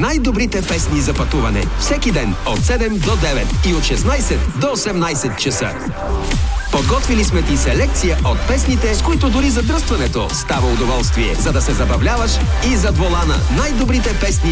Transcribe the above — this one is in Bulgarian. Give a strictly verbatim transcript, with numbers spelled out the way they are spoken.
най-добрите песни за пътуване. Всеки ден от седем до девет и от шестнайсет до осемнайсет часа. Подготвили сме ти селекция от песните, с които дори задръстването става удоволствие, за да се забавляваш и зад волана най-добрите песни